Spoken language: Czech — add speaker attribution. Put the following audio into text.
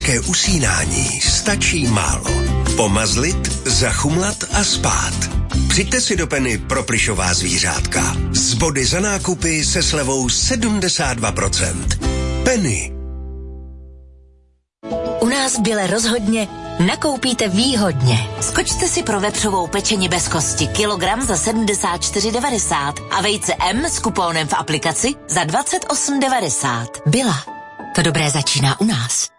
Speaker 1: hezké usínání stačí málo. Pomazlit, zachumlat a spát. Přijďte si do Penny pro plyšová zvířátka. Z body za nákupy se slevou 72%. Penny.
Speaker 2: U nás v Bile rozhodně nakoupíte výhodně. Skočte si pro vepřovou pečení bez kosti kilogram za 74,90 a vejce M s kupónem v aplikaci za 28,90. Bila. To dobré začíná u nás.